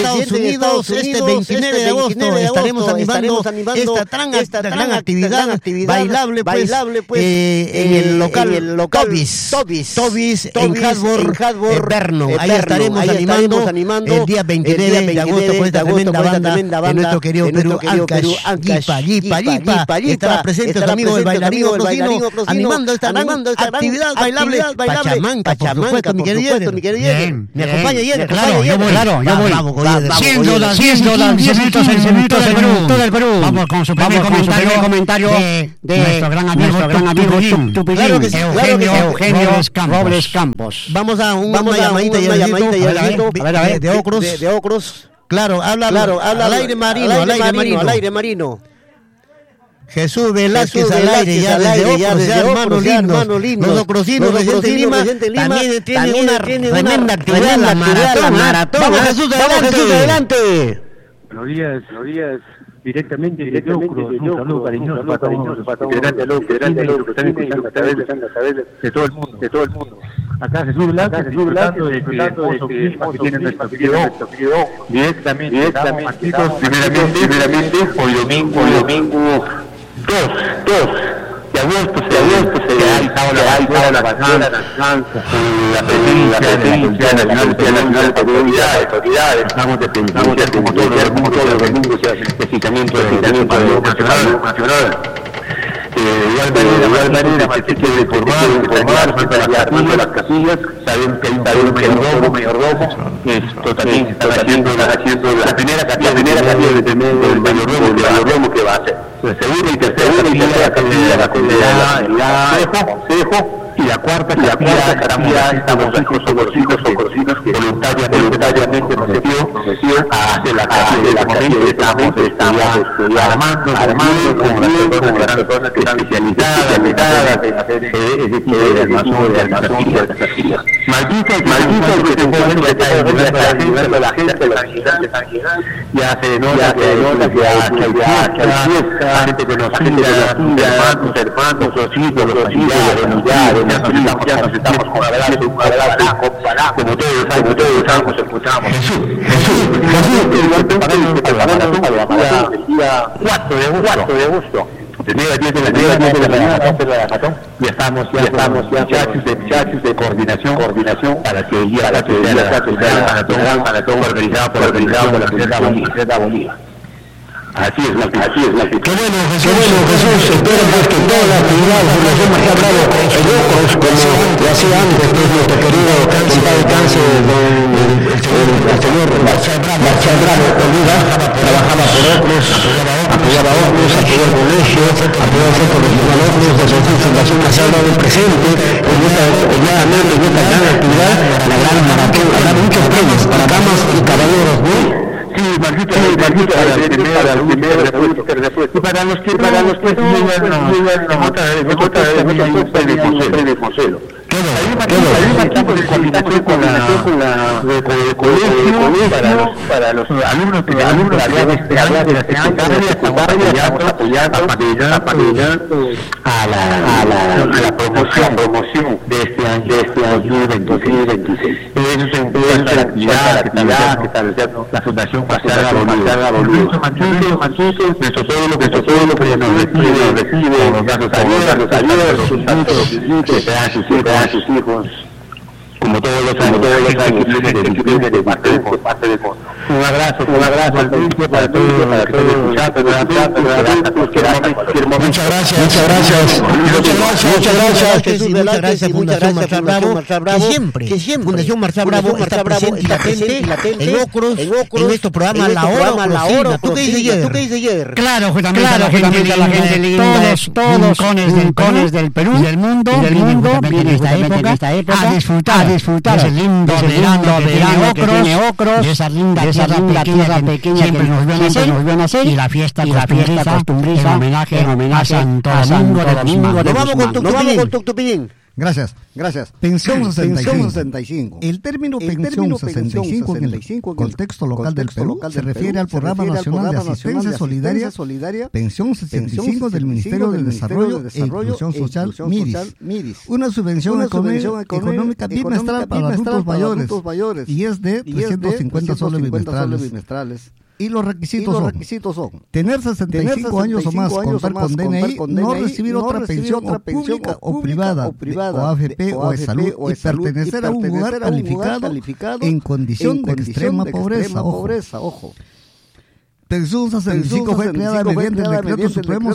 Estados Unidos. Este 29 de agosto estaremos animando esta gran actividad bailable, en el local Tobis en Harbor, Vernon. Ahí estaremos animando el día 29 de agosto con esta tremenda banda de nuestro querido Perú, Ancash, Yipa. Estará presente tu amigo el bailarín Ocrosino animando esta actividad bailable Pachamanca, por supuesto, mi querido Yeder. ¿Me acompaña Yeder? Claro, yo voy. Siendo las 10 minutos del Perú. Vamos con su primer comentario de nuestro gran amigo Tupillín, Eugenio Robles Campos. Vamos a una llamadita de Ocros. Claro, habla al aire marino. Jesús Velázquez al aire, ya desde hermano lindo. Los ocrosinos recientes de Lima también tienen una tremenda actividad, la maratón. Vamos Jesús, adelante. Buenos días. Directamente de Ocros, un saludo cariñoso para todos los integrantes que están escuchando a través de todo el mundo. Acá Jesús Velázquez, disfrutando de que tiene nuestro querido directamente aquí, primeramente, hoy domingo 2 de agosto se ha izado la bandera la presencia nacional de autoridades. Estamos de penitencia como todos los domingos, precisamente nacional. De igual manera, se quiere informar frente a las casillas. Saben que hay un mayordomo. Esto también están haciendo la primera capilla del mayordomo que va a hacer. La segunda y tercera capilla, la Consejo, y la cuarta capilla, estamos los hijos ocrosinos que voluntariamente nos ofreció a hacer la capilla. Estamos armando con las personas que están especializadas en hacer ese tipo de armazón de las capillas. Maldito que se puede la gente ya se nota que hay gente que nos hermanos, los hijos, los familiares, ya nos estamos con abrazo, como todos escuchamos. Jesús, el día 4 de agosto. De 9 a 10 de la mañana, ya estamos muchachos de coordinación para que el día maratón organizado por la Universidad Bolívar. Así es. Qué bueno, Jesús. Espero que toda la actividad de la Fundación Marcial Bravo en Ocros, como lo hacía antes, nuestro querido compadre cáncer, el señor Marcial Bravo Oliva, trabajaba por Ocros, apoyaba a Ocros, apoyaba el colegio, apoyaba el Centro Regional Ocros, de la Fundación Marcial Bravo presente en esta gran actividad, la gran maratón, ha dado muchos premios para damas y caballeros, ¿no? Sí, Marquito, para los primeros y para los que hay un equipo de coordinación con el colegio para los alumnos de la secundaria, estamos apoyando a la promoción de este año 2026. Eso es la actividad que está realizando la Fundación Marcial Bravo. Nuestro pueblo que nos recibe con los brazos abiertos, tanto los que a sus hijos, como todos los que vienen de parte de fondo. Un abrazo para todos Muchas gracias Fundación Marcial Bravo, que siempre Fundación Marcial Bravo está presente y latente en Ocros, en nuestro programa La Hora. ¿Tú qué dices, Yeder? Claro, justamente la gente linda, todos rincones del Perú y del mundo viene esta época a disfrutar ese lindo verano que tiene Ocros, de esa linda tierra pequeña siempre nos vio nacer, y la fiesta costumbriza en homenaje a Santo Domingo de Guzmán. Nos vamos con Tuctupillín. Gracias. Pensión 65. El término pensión 65 en el contexto local del Perú se refiere al Programa Nacional de Asistencia Solidaria, Pensión 65 del Ministerio de Desarrollo e Inclusión Social, MIDIS. Una subvención económica bimestral para adultos mayores y es de 350 soles bimestrales. Y los requisitos son tener 65 años o más, contar con DNI, no recibir otra pensión o pública o privada, o AFP o de salud, y pertenecer a un lugar calificado en condición de extrema pobreza. Ojo. Pensión 65 fue creada mediante el Decreto Supremo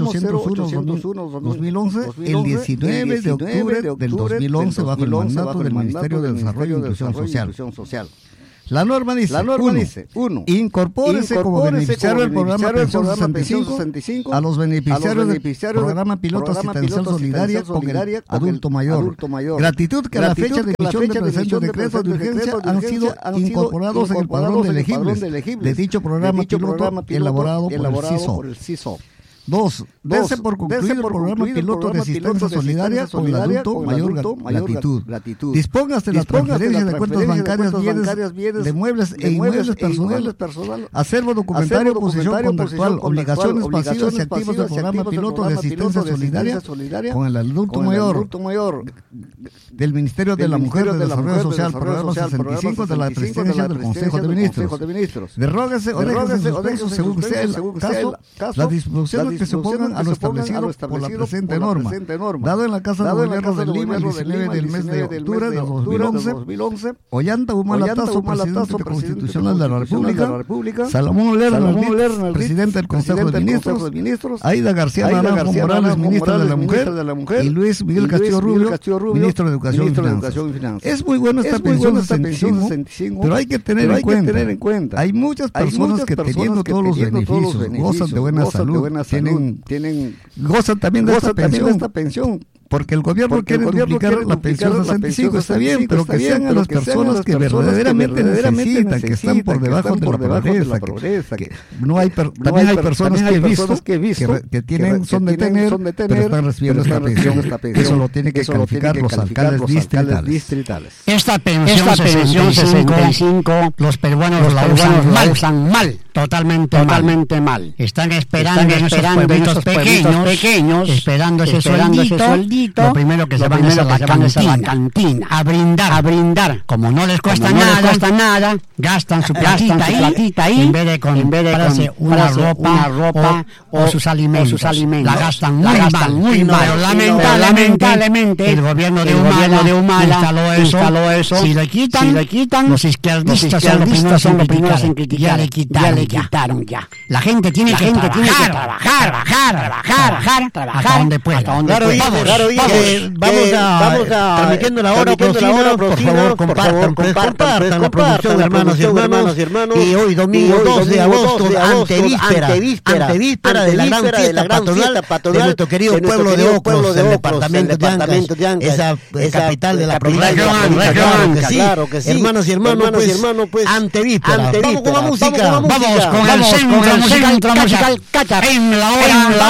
0801-2011 el 19 de octubre del 2011 bajo el mandato del Ministerio de Desarrollo e Inclusión Social. La norma dice, 1. Incorpórese como beneficiario del programa Pensión 65 a los beneficiarios del programa Piloto Asistencial Solidaria con el adulto mayor. Gratitud que a la fecha de emisión del presente decreto de urgencia han sido incorporados en el padrón de elegibles de dicho programa piloto elaborado por el CISO. 2. Dese por concluido el programa piloto de asistencia solidaria con el adulto mayor gratitud. Dispóngase de la transferencia de cuentas bancarias, bienes de muebles e inmuebles personales, acervo documentario, posición contractual, obligaciones pasivas y activas del programa piloto de asistencia solidaria con el adulto mayor del Ministerio de la Mujer, de Desarrollo Social, programa 65 de la Presidencia del Consejo de Ministros. Derróguese o déjese según sea el caso las disposiciones que se opongan a lo establecido por la presente norma, dado en la Casa de Gobierno de Lima el 19 del mes de octubre de 2011, Ollanta Humala Tazo, presidente constitucional de la República, Salomón Lerner, presidente del Consejo de Ministros, Aida García Naranjo Morales, ministra de la Mujer, y Luis Miguel Castillo Rubio, ministro de Educación y Finanzas. Es muy bueno esta pensión 65, pero hay que tener en cuenta, hay muchas personas que teniendo todos los beneficios, gozan de buena salud, gozan también de esta pensión, porque el gobierno quiere duplicar la pensión 65, está bien, pero que sean a las personas que verdaderamente necesitan, que están por debajo de la pobreza, que no hay también hay personas que he visto que tienen, son de tener, pero están recibiendo esta pensión. Eso lo tienen que calificar los alcaldes distritales. Esta pensión 65 los peruanos la usan mal, totalmente mal. Están esperando en esos pueblitos pequeños, esperando ese sueldito. Lo primero que se van es a la cantina, a brindar. Como no les cuesta nada, gastan su platita ahí, en vez de comprarse una ropa o sus alimentos. La gastan muy mal. Pero lamentablemente el gobierno de Humala instaló eso. Si le quitan, los izquierdistas son los primeros en criticar. Ya le quitaron. La gente tiene que trabajar. Hasta donde pueda. Vamos a transmitiendo la hora próxima, por favor, compartan la producción, hermanos y hermanos, y hoy domingo 2 de agosto, antevíspera de la gran fiesta patronal de nuestro querido pueblo de Ocros, el departamento de Ancash, esa capital de la provincia. Claro que sí, hermanos y hermanos, pues, antevíspera. Vamos con la música, vamos con el centro musical Cacha en la hora